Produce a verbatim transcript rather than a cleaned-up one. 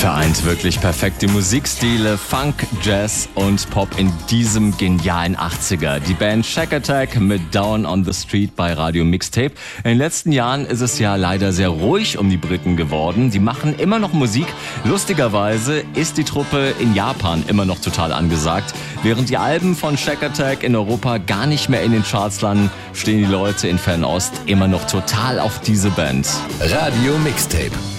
Vereint wirklich perfekt die Musikstile Funk, Jazz und Pop in diesem genialen achtziger. Die Band Shack Attack mit Down on the Street bei Radio Mixtape. In den letzten Jahren ist es ja leider sehr ruhig um die Briten geworden. Die machen immer noch Musik. Lustigerweise ist die Truppe in Japan immer noch total angesagt. Während die Alben von Shack Attack in Europa gar nicht mehr in den Charts landen, stehen die Leute in Fernost immer noch total auf diese Band. Radio Mixtape.